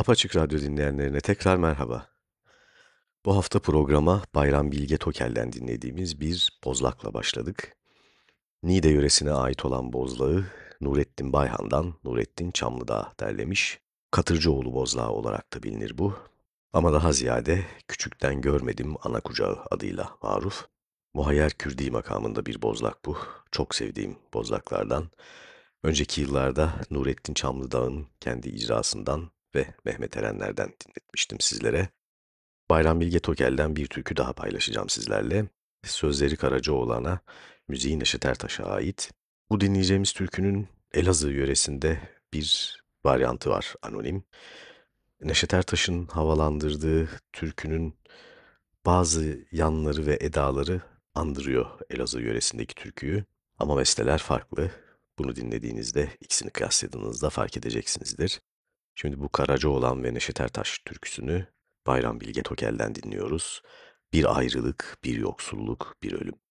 Apaçık Radyo dinleyenlerine tekrar merhaba. Bu hafta programa Bayram Bilge Tokel'den dinlediğimiz bir bozlakla başladık. Niğde yöresine ait olan bozlağı Nurettin Bayhan'dan Nurettin Çamlıdağ derlemiş. Katırcıoğlu bozlağı olarak da bilinir bu. Ama daha ziyade Küçükten Görmedim Ana Kucağı adıyla maruf. Muhayyer Kürdi makamında bir bozlak bu. Çok sevdiğim bozlaklardan. Önceki yıllarda Nurettin Çamlıdağ'ın kendi icrasından ve Mehmet Erenler'den dinletmiştim sizlere. Bayram Bilge Tokel'den bir türkü daha paylaşacağım sizlerle. Sözleri Karacaoğlan'a, müziği Neşet Ertaş'a ait. Bu dinleyeceğimiz türkünün Elazığ yöresinde bir varyantı var, anonim. Neşet Ertaş'ın havalandırdığı türkünün bazı yanları ve edaları andırıyor Elazığ yöresindeki türküyü. Ama besteler farklı. Bunu dinlediğinizde, ikisini kıyasladığınızda fark edeceksinizdir. Şimdi bu Karacaoğlan ve Neşet Ertaş türküsünü Bayram Bilge Tokel'den dinliyoruz. Bir ayrılık, bir yoksulluk, bir ölüm.